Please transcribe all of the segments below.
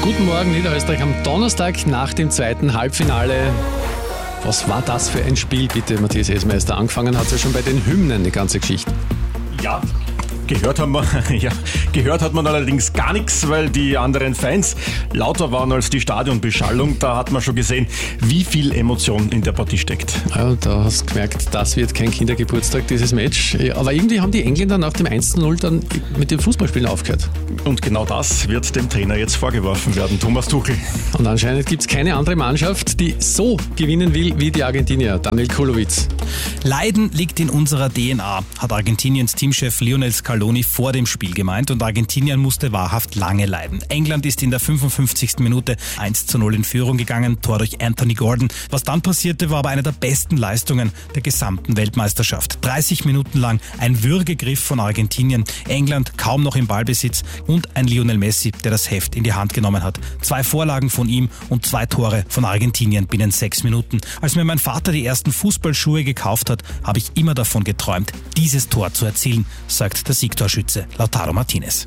Guten Morgen, Niederösterreich am Donnerstag nach dem zweiten Halbfinale. Was war das für ein Spiel, bitte, Matthias Esmeister? Angefangen hat es ja schon bei den Hymnen, die ganze Geschichte. Ja, gehört hat man allerdings gar nichts, weil die anderen Fans lauter waren als die Stadionbeschallung. Da hat man schon gesehen, wie viel Emotion in der Partie steckt. Ja, da hast du gemerkt, das wird kein Kindergeburtstag, dieses Match. Aber irgendwie haben die Engländer nach dem 1:0 dann mit dem Fußballspielen aufgehört. Und genau das wird dem Trainer jetzt vorgeworfen werden, Thomas Tuchel. Und anscheinend gibt es keine andere Mannschaft, die so gewinnen will wie die Argentinier. Daniel Kulowitz. Leiden liegt in unserer DNA, hat Argentiniens Teamchef Lionel Scaloni vor dem Spiel gemeint, und Argentinien musste wahrhaft lange leiden. England ist in der 55. Minute 1:0 in Führung gegangen, Tor durch Anthony Gordon. Was dann passierte, war aber eine der besten Leistungen der gesamten Weltmeisterschaft. 30 Minuten lang ein Würgegriff von Argentinien, England kaum noch im Ballbesitz und ein Lionel Messi, der das Heft in die Hand genommen hat. 2 Vorlagen von ihm und 2 Tore von Argentinien binnen 6 Minuten. Als mir mein Vater die ersten Fußballschuhe gekauft hat, habe ich immer davon geträumt, dieses Tor zu erzielen, sagt der Siegtorschütze Lautaro Martinez.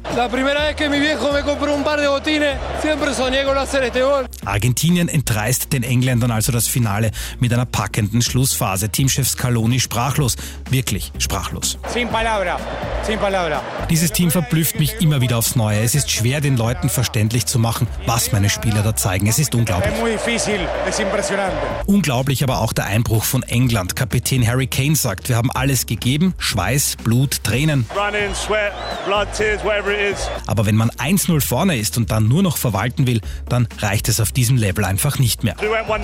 Argentinien entreißt den Engländern also das Finale mit einer packenden Schlussphase. Teamchef Scaloni sprachlos, wirklich sprachlos. Dieses Team verblüfft mich immer wieder aufs Neue. Es ist schwer, den Leuten verständlich zu machen, was meine Spieler da zeigen. Es ist unglaublich. Unglaublich aber auch der Einbruch von England. Kapitän Harry Kane sagt, wir haben alles gegeben, Schweiß, Blut, Tränen. Aber wenn man 1:0 vorne ist und dann nur noch verwalten will, dann reicht es auf diesem Level einfach nicht mehr.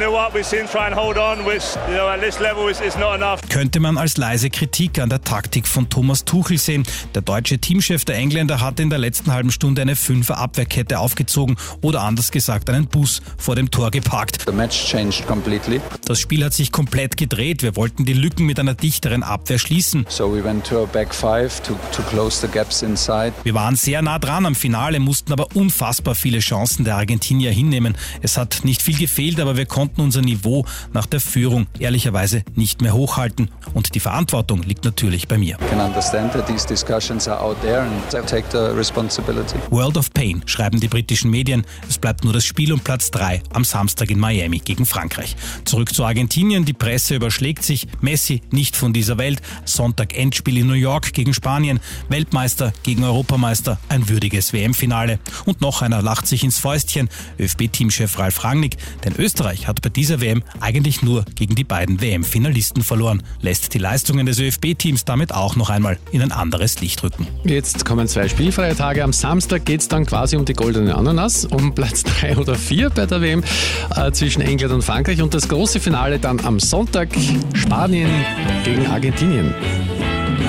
Könnte man als leise Kritik an der Taktik von Thomas Tuchel sehen. Der deutsche Teamchef der Engländer hat in der letzten halben Stunde eine 5er Abwehrkette aufgezogen oder anders gesagt einen Bus vor dem Tor geparkt. Das Spiel hat sich komplett gedreht. Wir wollten die Lücken mit einer dichteren Abwehr schließen. Wir waren sehr nah dran am Finale, mussten aber unfassbar viele Chancen der Argentinier hinnehmen. Es hat nicht viel gefehlt, aber wir konnten unser Niveau nach der Führung ehrlicherweise nicht mehr hochhalten. Und die Verantwortung liegt natürlich bei mir. World of Pain, schreiben die britischen Medien. Es bleibt nur das Spiel um Platz 3 am Samstag in Miami gegen Frankreich. Zurück zu Argentinien, die Presse überschlägt sich. Messi nicht von dieser Welt. Sonntag Endspiel in New York gegen Spanien. Weltmeister gegen Europameister, ein würdiges WM-Finale. Und noch einer lacht sich ins Fäustchen, ÖFB-Teamchef Ralf Rangnick, denn Österreich hat bei dieser WM eigentlich nur gegen die beiden WM-Finalisten verloren, lässt die Leistungen des ÖFB-Teams damit auch noch einmal in ein anderes Licht rücken. Jetzt kommen 2 spielfreie Tage. Am Samstag geht es dann quasi um die goldene Ananas, um Platz 3 oder 4 bei der WM zwischen England und Frankreich, und das große Finale dann am Sonntag, Spanien gegen Argentinien.